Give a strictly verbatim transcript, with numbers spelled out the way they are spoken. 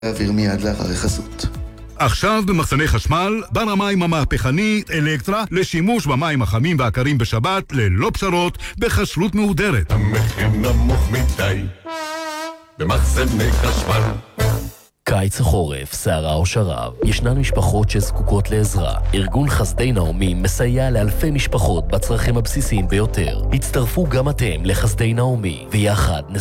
להעביר מיד לאחרי חסות. עכשיו במחסני חשמל, בר המים המהפכני אלקטרה לשימוש במים החמים והקרים בשבת ללא פשרות בחשלות מהודרת. המחיר נמוך מדי במחסני חשמל. קיץ או חורף, סערה או שרב, ישנן משפחות שזקוקות לעזרה. ארגון חסדי נעמי מסייע לאלפי משפחות בצרכים הבסיסיים ביותר. הצטרפו גם אתם לחסדי נעמי, ויחד